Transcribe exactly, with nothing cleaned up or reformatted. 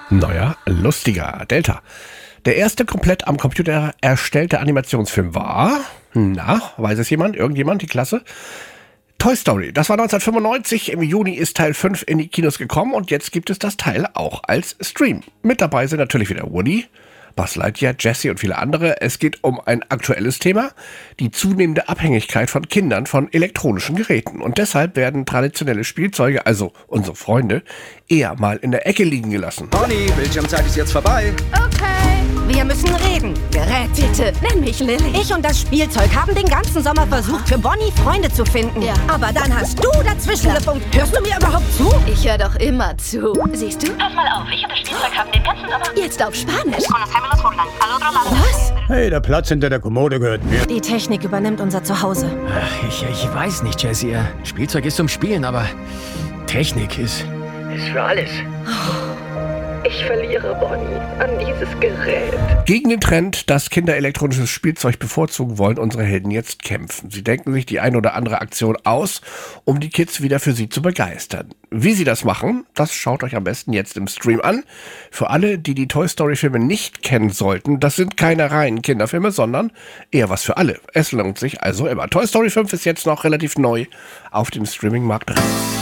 Neuer, lustiger. Delta. Der erste komplett am Computer erstellte Animationsfilm war, na, weiß es jemand? Irgendjemand? Die Klasse? Toy Story. Das war neunzehnhundertfünfundneunzig. Im Juni ist Teil fünf in die Kinos gekommen und jetzt gibt es das Teil auch als Stream. Mit dabei sind natürlich wieder Woody, Buzz Lightyear, Jessie und viele andere. Es geht um ein aktuelles Thema, die zunehmende Abhängigkeit von Kindern von elektronischen Geräten. Und deshalb werden traditionelle Spielzeuge, also unsere Freunde, eher mal in der Ecke liegen gelassen. Bonnie, Bildschirmzeit ist jetzt vorbei. Okay, wir müssen reden. Gerät, bitte, nenn mich Lilly. Ich und das Spielzeug haben den ganzen Sommer versucht, für Bonnie Freunde zu finden. Ja. Aber dann hast du dazwischen gefunkt. Hörst du mir überhaupt zu? Ich höre doch immer zu. Siehst du? Pass mal auf, ich und das Spielzeug haben den ganzen Sommer... Jetzt auf Spanisch. Was? Hey, der Platz hinter der Kommode gehört mir. Die Technik übernimmt unser Zuhause. Ach, ich, ich weiß nicht, Jessie. Spielzeug ist zum Spielen, aber Technik ist... Ist für alles. Ich verliere Bonnie an dieses Gerät. Gegen den Trend, dass Kinder elektronisches Spielzeug bevorzugen wollen, unsere Helden jetzt kämpfen. Sie denken sich die ein oder andere Aktion aus, um die Kids wieder für sie zu begeistern. Wie sie das machen, das schaut euch am besten jetzt im Stream an. Für alle, die die Toy Story Filme nicht kennen sollten, das sind keine reinen Kinderfilme, sondern eher was für alle. Es lohnt sich also immer. Toy Story fünf ist jetzt noch relativ neu auf dem Streaming-Markt drin.